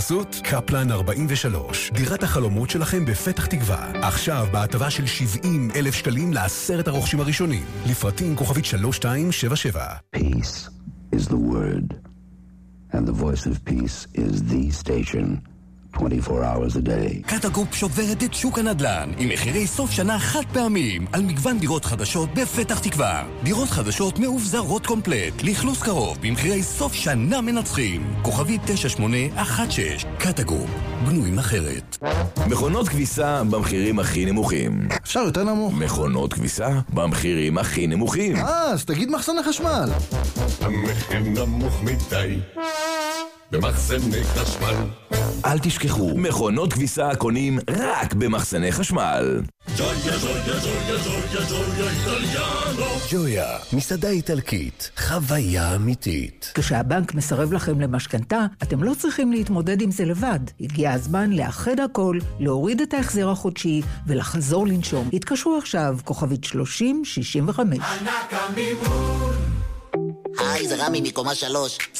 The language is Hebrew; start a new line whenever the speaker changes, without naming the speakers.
בחסות קפלן 43, דירת החלומות שלכם בפתח תקווה. עכשיו בהטבה של 70,000 שקלים ל10 הרוכשים הראשונים. לפרטים כוכבית 3277.
Peace is the word, and the voice of peace is the station. 24 hours a day.
קטגרופ שוברת את שוק הנדל"ן עם מחירי סוף שנה חד פעמים על מגוון דירות חדשות בפתח תקווה. דירות חדשות מאובזרות קומפלט, לכלוס קרוב במחירי סוף שנה מנצחים. כוכבית 9816. קטגרופ, בנויים אחרת.
מכונות כביסה במחירים הכי נמוכים.
אפשר יותר נמוך?
מכונות כביסה במחירים הכי נמוכים.
אז תגיד מחסני חשמל.
המחיר נמוך מדי במחסני חשמל.
אל תשכחו, מכונות כביסה קונים רק במחסני חשמל.
ג'ויה, ג'ויה, ג'ויה, ג'ויה, ג'ויה, איטליאנו.
ג'ויה, מסעדה איטלקית, חוויה אמיתית.
כשהבנק מסרב לכם למשכנתה, אתם לא צריכים להתמודד עם זה לבד. הגיע הזמן לאחד הכל, להוריד את ההחזר החודשי ולחזור לנשום. התקשרו עכשיו, כוכבית 3065.
ענק המימון. היי, זה רמי מקומה 3.